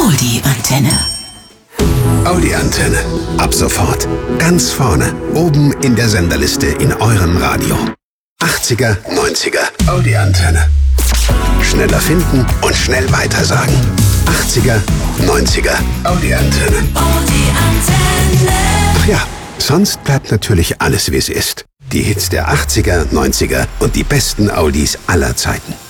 Audi-Antenne. Audi-Antenne. Ab sofort. Ganz vorne. Oben in der Senderliste in eurem Radio. 80er, 90er. Audi-Antenne. Schneller finden und schnell weitersagen. 80er, 90er. Audi-Antenne. Audi-Antenne. Ach ja, sonst bleibt natürlich alles, wie es ist. Die Hits der 80er, 90er und die besten Audis aller Zeiten.